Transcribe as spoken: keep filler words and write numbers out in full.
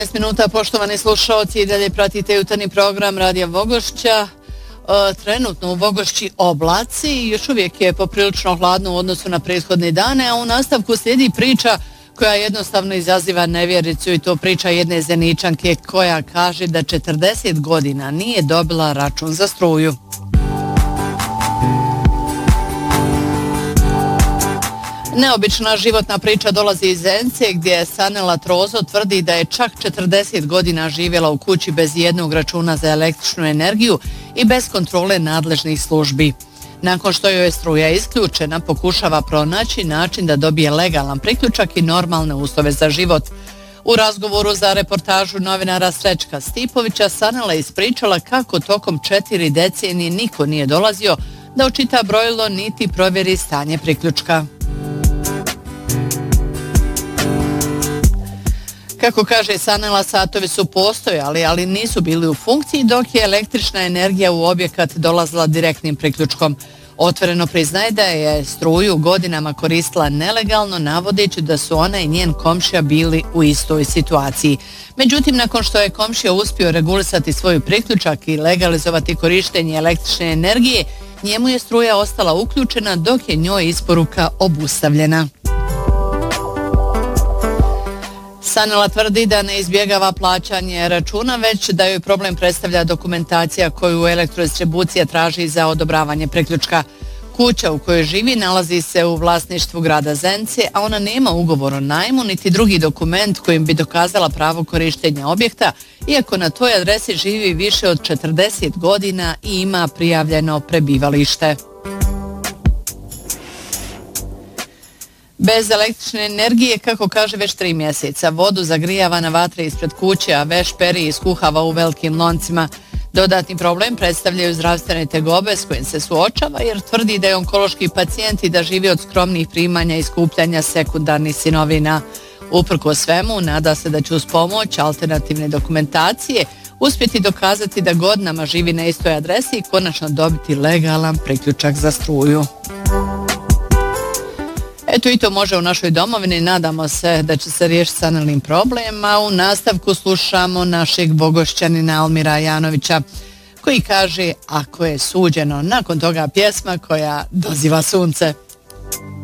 šest minuta, poštovani slušalci, i dalje pratite jutarnji program Radija Vogošća. E, trenutno u Vogošći oblaci, još uvijek je poprilično hladno u odnosu na prethodne dane, a u nastavku slijedi priča koja jednostavno izaziva nevjericu, i to priča jedne Zeničanke koja kaže da četrdeset godina nije dobila račun za struju. Neobična životna priča dolazi iz Zence, gdje Sanela Trozo tvrdi da je čak četrdeset godina živjela u kući bez jednog računa za električnu energiju i bez kontrole nadležnih službi. Nakon što joj je struja isključena, pokušava pronaći način da dobije legalan priključak i normalne uslove za život. U razgovoru za reportažu novinara Srećka Stipovića, Sanela ispričala kako tokom četiri decenije niko nije dolazio da očita brojilo niti provjeri stanje priključka. Kako kaže Sanela, satovi su postojali, ali nisu bili u funkciji, dok je električna energija u objekat dolazila direktnim priključkom. Otvoreno priznaje da je struju godinama koristila nelegalno, navodeći da su ona i njen komšija bili u istoj situaciji. Međutim, nakon što je komšija uspio regulisati svoj priključak i legalizovati korištenje električne energije, njemu je struja ostala uključena, dok je njoj isporuka obustavljena. Sanela tvrdi da ne izbjegava plaćanje računa, već da joj problem predstavlja dokumentacija koju elektrodistribucija traži za odobravanje priključka. Kuća u kojoj živi nalazi se u vlasništvu grada Zence, a ona nema ugovor o najmu niti drugi dokument kojim bi dokazala pravo korištenja objekta, iako na toj adresi živi više od četrdeset godina i ima prijavljeno prebivalište. Bez električne energije, kako kaže, već tri mjeseca. Vodu zagrijava na vatre ispred kuće, a veš peri iskuhava u velikim loncima. Dodatni problem predstavljaju zdravstvene tegobe s kojim se suočava, jer tvrdi da je onkološki pacijent i da živi od skromnih primanja i skupljanja sekundarnih sirovina. Uprkos svemu, nada se da će uz pomoć alternativne dokumentacije uspjeti dokazati da godinama živi na istoj adresi i konačno dobiti legalan priključak za struju. Eto, i to može u našoj domovini. Nadamo se da će se riješiti Sanelin problem, a u nastavku slušamo našeg Vogošćanina Almira Janovića, koji kaže ako je suđeno. Nakon toga pjesma koja doziva sunce.